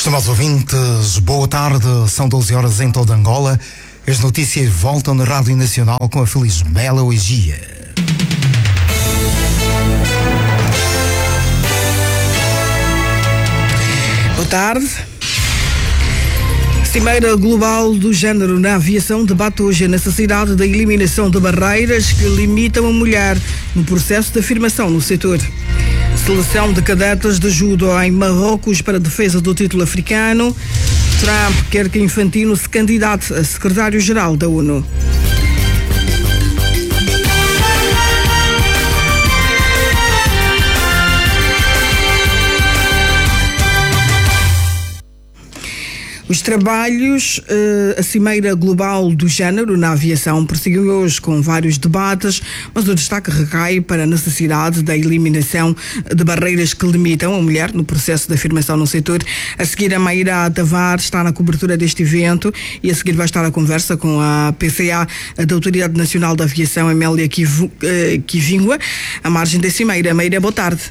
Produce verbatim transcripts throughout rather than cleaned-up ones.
Estimados ouvintes, boa tarde, são doze horas em toda Angola. As notícias voltam na Rádio Nacional com a feliz Bela Ogia. Boa tarde. Cimeira Global do Género na Aviação debate hoje a necessidade da eliminação de barreiras que limitam a mulher no processo de afirmação no setor. Seleção de cadetas de judo em Marrocos para a defesa do título africano. Trump quer que Infantino se candidate a secretário-geral da ONU. Os trabalhos, eh, a Cimeira Global do Género na Aviação prosseguiu hoje com vários debates, mas o destaque recai para a necessidade da eliminação de barreiras que limitam a mulher no processo de afirmação no setor. A seguir, a Maíra Tavares está na cobertura deste evento e a seguir vai estar a conversa com a P C A da Autoridade Nacional da Aviação, Amélia Kivingua, à margem da Cimeira. Maíra, boa tarde.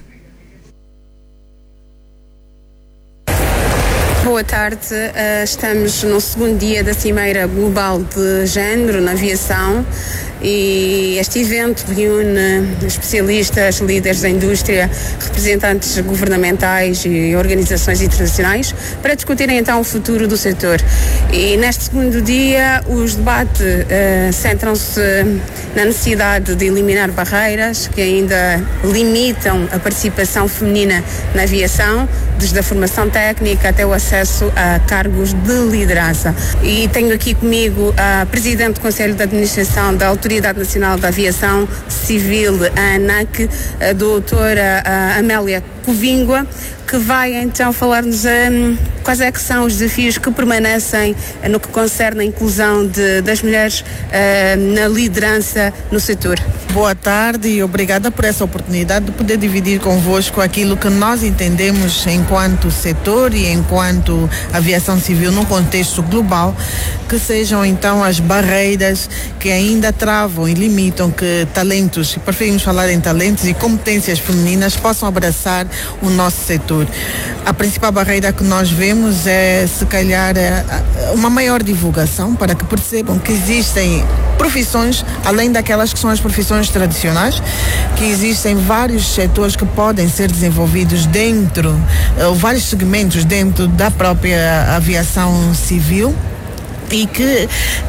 Boa tarde, uh, estamos no segundo dia da Cimeira Global de Género na Aviação e este evento reúne especialistas, líderes da indústria, representantes governamentais e organizações internacionais para discutirem então o futuro do setor. E neste segundo dia os debates uh, centram-se na necessidade de eliminar barreiras que ainda limitam a participação feminina na aviação, desde a formação técnica até o acesso a cargos de liderança. E tenho aqui comigo a Presidente do Conselho de Administração da Autoridade Nacional da Aviação Civil, a ANAC, a doutora Amélia Kivingua, que vai então falar-nos um, quais é que são os desafios que permanecem no que concerne a inclusão de, das mulheres uh, na liderança no setor. Boa tarde e obrigada por essa oportunidade de poder dividir convosco aquilo que nós entendemos enquanto setor e enquanto aviação civil num contexto global, que sejam então as barreiras que ainda travam e limitam que talentos, preferimos falar em talentos e competências femininas, possam abraçar o nosso setor. A principal barreira que nós vemos é, se calhar, uma maior divulgação para que percebam que existem profissões, além daquelas que são as profissões tradicionais, que existem vários setores que podem ser desenvolvidos dentro, ou vários segmentos dentro da própria aviação civil e que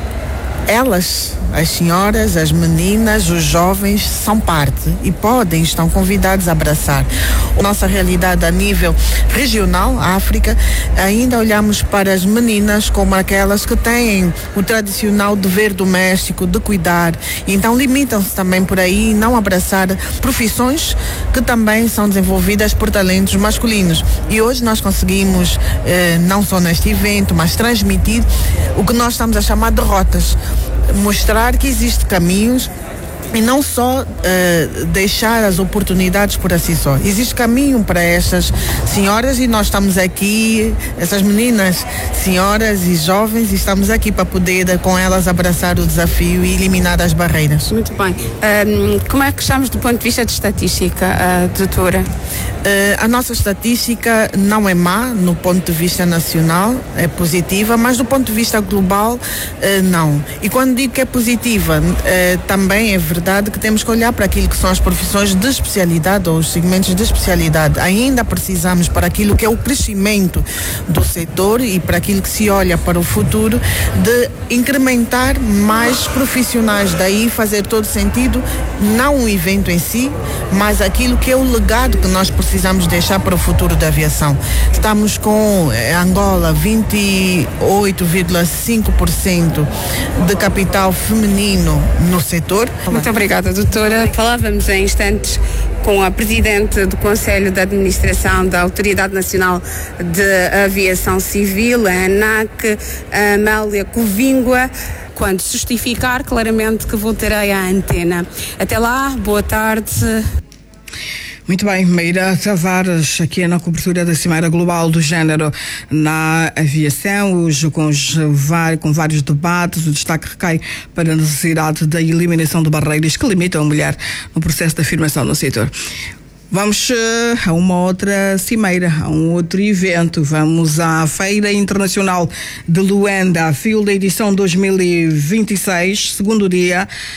elas, as senhoras, as meninas, os jovens são parte e podem, estão convidados a abraçar. A nossa realidade a nível regional, África, ainda olhamos para as meninas como aquelas que têm o tradicional dever doméstico de cuidar, e então limitam-se também por aí e não abraçar profissões que também são desenvolvidas por talentos masculinos. E hoje nós conseguimos, eh, não só neste evento, mas transmitir o que nós estamos a chamar de rotas, mostrar que existem caminhos e não só uh, deixar as oportunidades por assim só. Existe caminho para estas senhoras e nós estamos aqui, essas meninas, senhoras e jovens, e estamos aqui para poder com elas abraçar o desafio e eliminar as barreiras. Muito bem. Um, como é que estamos do ponto de vista de estatística, uh, doutora? Uh, a nossa estatística não é má no ponto de vista nacional, é positiva, mas do ponto de vista global, uh, não. E quando digo que é positiva, uh, também é verdade que temos que olhar para aquilo que são as profissões de especialidade ou os segmentos de especialidade. Ainda precisamos, para aquilo que é o crescimento do setor e para aquilo que se olha para o futuro, de incrementar mais profissionais. Daí fazer todo sentido, não o evento em si, mas aquilo que é o legado que nós precisamos deixar para o futuro da aviação. Estamos com eh, Angola vinte e oito vírgula cinco por cento de capital feminino no setor. Muito obrigada, doutora. Falávamos em instantes com a Presidente do Conselho de Administração da Autoridade Nacional de Aviação Civil, a ANAC, a Amélia Kivingua. Quando se justificar, claramente que voltarei à antena. Até lá, boa tarde. Muito bem, Maíra Tavares, aqui na cobertura da Cimeira Global do Género na Aviação, hoje com, os, com vários debates. O destaque recai para a necessidade da eliminação de barreiras que limitam a mulher no processo de afirmação no setor. Vamos uh, a uma outra cimeira, a um outro evento. Vamos à Feira Internacional de Luanda, a F I L da edição dois mil e vinte e seis, segundo dia.